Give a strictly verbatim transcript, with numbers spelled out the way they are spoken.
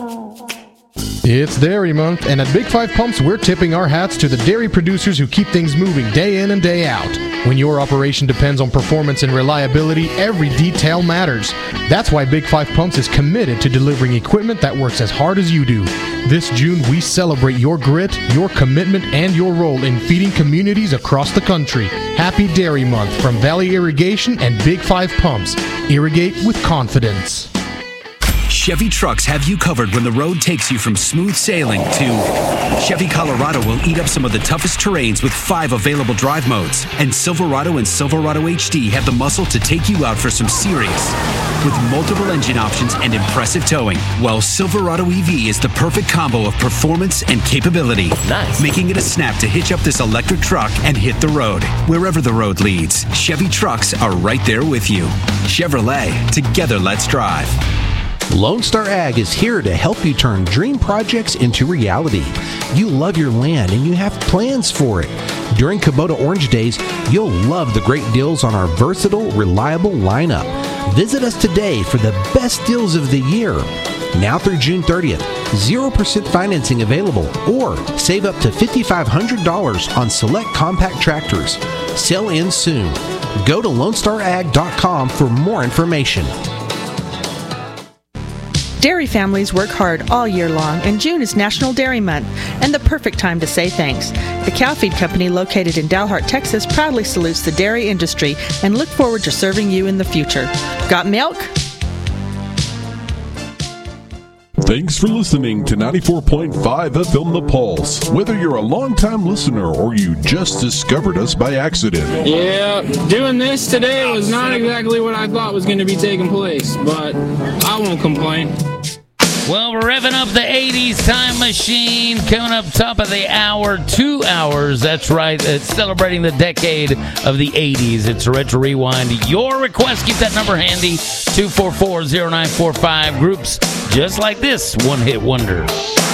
It's Dairy Month, and at Big Five Pumps, we're tipping our hats to the dairy producers who keep things moving day in and day out. When your operation depends on performance and reliability, every detail matters. That's why Big Five Pumps is committed to delivering equipment that works as hard as you do. This June, we celebrate your grit, your commitment, and your role in feeding communities across the country. Happy Dairy Month from Valley Irrigation and Big Five Pumps. Irrigate with confidence. Chevy trucks have you covered when the road takes you from smooth sailing to Chevy Colorado will eat up some of the toughest terrains with five available drive modes. And Silverado and Silverado H D have the muscle to take you out for some serious with multiple engine options and impressive towing. While Silverado E V is the perfect combo of performance and capability. Nice. Making it a snap to hitch up this electric truck and hit the road. Wherever the road leads, Chevy trucks are right there with you. Chevrolet, together let's drive. Lone Star Ag is here to help you turn dream projects into reality. You love your land and you have plans for it. During Kubota Orange Days, you'll love the great deals on our versatile, reliable lineup. Visit us today for the best deals of the year. Now through June thirtieth, zero percent financing available, or save up to five thousand five hundred dollars on select compact tractors. Sell in soon. Go to lone star ag dot com for more information. Dairy families work hard all year long, and June is National Dairy Month, and the perfect time to say thanks. The Cow Feed Company, located in Dalhart, Texas, proudly salutes the dairy industry and look forward to serving you in the future. Got milk? Thanks for listening to ninety-four point five F M The Pulse. Whether you're a longtime listener or you just discovered us by accident. Yeah, doing this today was not exactly what I thought was going to be taking place, but I won't complain. Well, we're revving up the eighties time machine, coming up top of the hour, two hours. That's right. It's celebrating the decade of the eighties. It's a Retro Rewind. Your request, keep that number handy, two four four, zero nine four five. Groups just like this, One Hit Wonder.